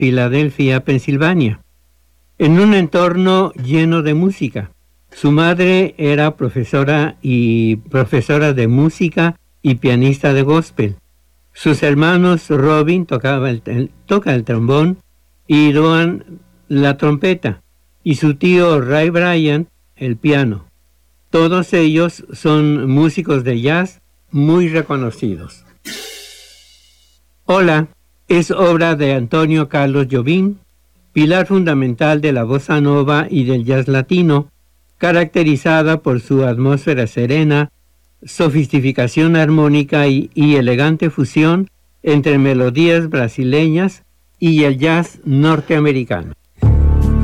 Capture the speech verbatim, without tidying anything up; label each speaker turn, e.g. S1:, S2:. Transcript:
S1: Filadelfia, Pensilvania, en un entorno lleno de música. Su madre era profesora y profesora de música y pianista de gospel. Sus hermanos Robin tocaba el, el, toca el trombón y Doan la trompeta, y su tío Ray Bryant el piano. Todos ellos son músicos de jazz muy reconocidos. Hola es obra de Antonio Carlos Jobim, pilar fundamental de la bossa nova y del jazz latino, caracterizada por su atmósfera serena, sofisticación armónica y, y elegante fusión entre melodías brasileñas y el jazz norteamericano.